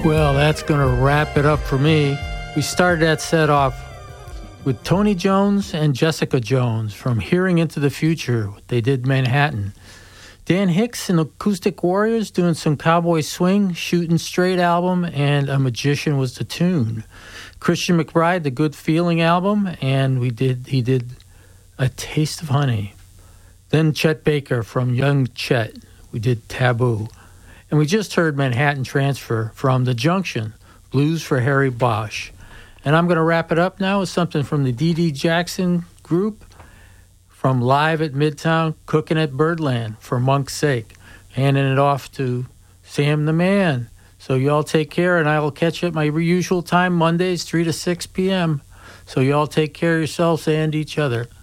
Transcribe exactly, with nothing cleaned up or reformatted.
Well, that's going to wrap it up for me. We started that set off with Tony Jones and Jessica Jones from Hearing Into the Future. They did Manhattan. Dan Hicks and Acoustic Warriors doing some Cowboy Swing, Shooting Straight album, and A Magician was the tune. Christian McBride, the Good Feeling album, and we did he did A Taste of Honey. Then Chet Baker from Young Chet. We did Taboo. And we just heard Manhattan Transfer from The Junction, Blues for Harry Bosch. And I'm going to wrap it up now with something from the Dee Dee Jackson Group from Live at Midtown, Cooking at Birdland for Monk's Sake. Handing it off to Sam the Man. So y'all take care, and I will catch you at my usual time, Mondays, three to six p.m. So y'all take care of yourselves and each other.